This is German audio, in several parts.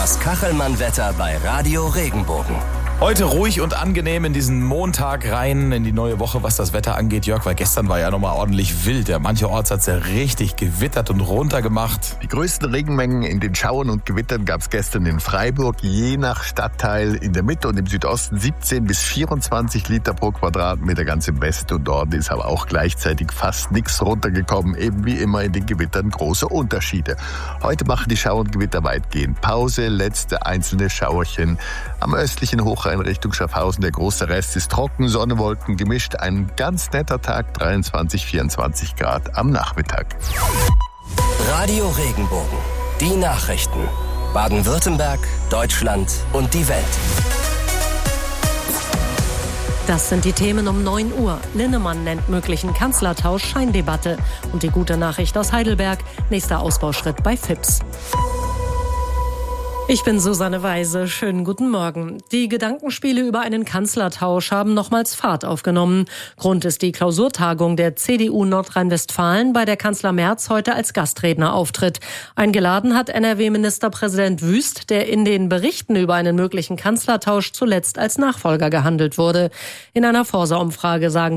Das Kachelmann-Wetter bei Radio Regenbogen. Heute ruhig und angenehm in diesen Montag rein, in die neue Woche, was das Wetter angeht, Jörg, weil gestern war ja nochmal ordentlich wild. Ja, mancherorts hat es ja richtig gewittert und runtergemacht. Die größten Regenmengen in den Schauern und Gewittern gab es gestern in Freiburg, je nach Stadtteil in der Mitte und im Südosten 17 bis 24 Liter pro Quadratmeter. Ganz im Westen und Norden ist aber auch gleichzeitig fast nichts runtergekommen. Eben wie immer in den Gewittern große Unterschiede. Heute machen die Schauer und Gewitter weitgehend Pause, letzte einzelne Schauerchen am östlichen Hochrhein Richtung Schaffhausen. Der große Rest ist trocken, Sonne, Wolken gemischt. Ein ganz netter Tag, 23, 24 Grad am Nachmittag. Radio Regenbogen. Die Nachrichten. Baden-Württemberg, Deutschland und die Welt. Das sind die Themen um 9 Uhr. Linnemann nennt möglichen Kanzlertausch Scheindebatte. Und die gute Nachricht aus Heidelberg, nächster Ausbauschritt bei FIPS. Ich bin Susanne Weise. Schönen guten Morgen. Die Gedankenspiele über einen Kanzlertausch haben nochmals Fahrt aufgenommen. Grund ist die Klausurtagung der CDU Nordrhein-Westfalen, bei der Kanzler Merz heute als Gastredner auftritt. Eingeladen hat NRW-Ministerpräsident Wüst, der in den Berichten über einen möglichen Kanzlertausch zuletzt als Nachfolger gehandelt wurde. In einer Forsa-Umfrage sagen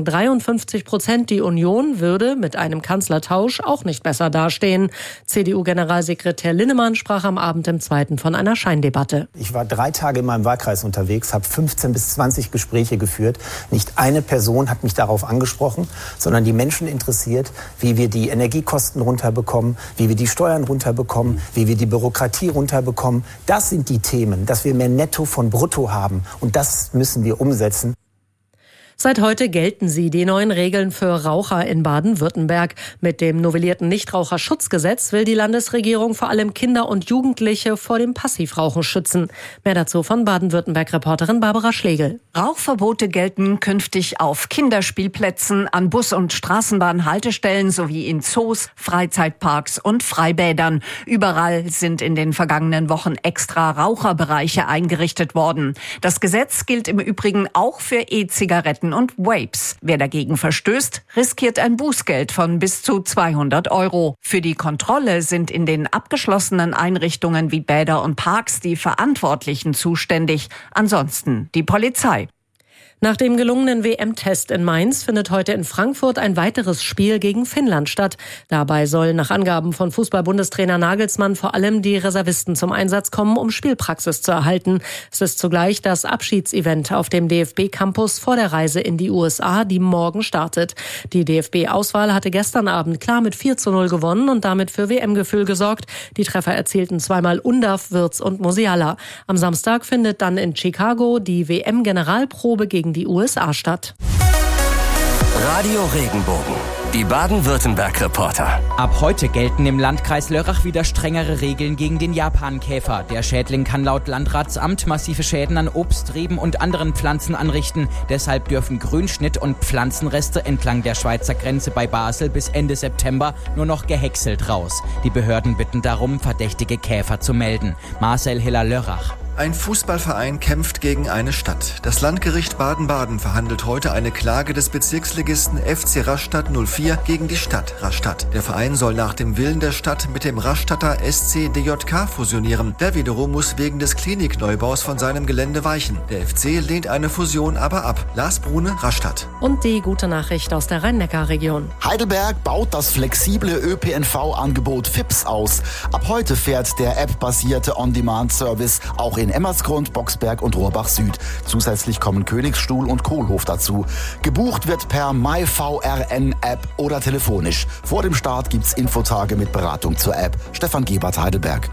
53%, die Union würde mit einem Kanzlertausch auch nicht besser dastehen. CDU-Generalsekretär Linnemann sprach am Abend im Zweiten von einer Scheindebatte. Ich war 3 Tage in meinem Wahlkreis unterwegs, habe 15 bis 20 Gespräche geführt. Nicht eine Person hat mich darauf angesprochen, sondern die Menschen interessiert, wie wir die Energiekosten runterbekommen, wie wir die Steuern runterbekommen, wie wir die Bürokratie runterbekommen. Das sind die Themen, dass wir mehr Netto von Brutto haben. Und das müssen wir umsetzen. Seit heute gelten sie, die neuen Regeln für Raucher in Baden-Württemberg. Mit dem novellierten Nichtraucherschutzgesetz will die Landesregierung vor allem Kinder und Jugendliche vor dem Passivrauchen schützen. Mehr dazu von Baden-Württemberg-Reporterin Barbara Schlegel. Rauchverbote gelten künftig auf Kinderspielplätzen, an Bus- und Straßenbahnhaltestellen sowie in Zoos, Freizeitparks und Freibädern. Überall sind in den vergangenen Wochen extra Raucherbereiche eingerichtet worden. Das Gesetz gilt im Übrigen auch für E-Zigaretten und Vapes. Wer dagegen verstößt, riskiert ein Bußgeld von bis zu 200 €. Für die Kontrolle sind in den abgeschlossenen Einrichtungen wie Bäder und Parks die Verantwortlichen zuständig, ansonsten die Polizei. Nach dem gelungenen WM-Test in Mainz findet heute in Frankfurt ein weiteres Spiel gegen Finnland statt. Dabei sollen nach Angaben von Fußball-Bundestrainer Nagelsmann vor allem die Reservisten zum Einsatz kommen, um Spielpraxis zu erhalten. Es ist zugleich das Abschiedsevent auf dem DFB-Campus vor der Reise in die USA, die morgen startet. Die DFB-Auswahl hatte gestern Abend klar mit 4:0 gewonnen und damit für WM-Gefühl gesorgt. Die Treffer erzielten zweimal Undav, Wirtz und Musiala. Am Samstag findet dann in Chicago die WM-Generalprobe gegen die USA statt. Radio Regenbogen. Die Baden-Württemberg-Reporter. Ab heute gelten im Landkreis Lörrach wieder strengere Regeln gegen den Japankäfer. Der Schädling kann laut Landratsamt massive Schäden an Obst, Reben und anderen Pflanzen anrichten. Deshalb dürfen Grünschnitt und Pflanzenreste entlang der Schweizer Grenze bei Basel bis Ende September nur noch gehäckselt raus. Die Behörden bitten darum, verdächtige Käfer zu melden. Marcel Hiller-Lörrach. Ein Fußballverein kämpft gegen eine Stadt. Das Landgericht Baden-Baden verhandelt heute eine Klage des Bezirksligisten FC Rastatt 04 gegen die Stadt Rastatt. Der Verein soll nach dem Willen der Stadt mit dem Rastatter SC DJK fusionieren. Der wiederum muss wegen des Klinikneubaus von seinem Gelände weichen. Der FC lehnt eine Fusion aber ab. Lars Brune, Rastatt. Und die gute Nachricht aus der Rhein-Neckar-Region. Heidelberg baut das flexible ÖPNV-Angebot FIPS aus. Ab heute fährt der App-basierte On-Demand-Service auch in Emmersgrund, Boxberg und Rohrbach Süd. Zusätzlich kommen Königsstuhl und Kohlhof dazu. Gebucht wird per MyVRN-App oder telefonisch. Vor dem Start gibt's Infotage mit Beratung zur App. Stefan Gebert, Heidelberg.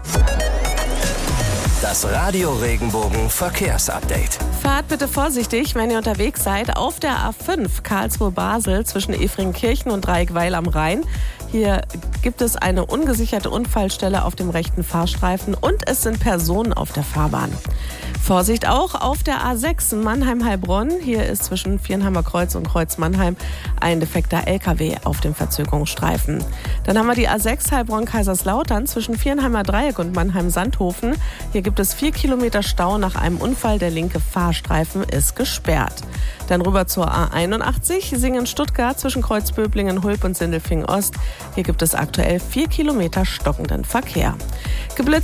Das Radio Regenbogen Verkehrsupdate. Fahrt bitte vorsichtig, wenn ihr unterwegs seid, auf der A5 Karlsruhe-Basel zwischen Efringkirchen und Dreieckweil am Rhein. Hier gibt es eine ungesicherte Unfallstelle auf dem rechten Fahrstreifen und es sind Personen auf der Fahrbahn. Vorsicht auch auf der A6 Mannheim-Heilbronn. Hier ist zwischen Viernheimer Kreuz und Kreuz Mannheim ein defekter LKW auf dem Verzögerungsstreifen. Dann haben wir die A6 Heilbronn-Kaiserslautern zwischen Viernheimer Dreieck und Mannheim-Sandhofen. Hier gibt es 4 Kilometer Stau nach einem Unfall. Der linke Fahrstreifen ist gesperrt. Dann rüber zur A81 Singen-Stuttgart zwischen Kreuzböblingen, Hulp und Sindelfingen Ost. Hier gibt es aktuell 4 Kilometer stockenden Verkehr.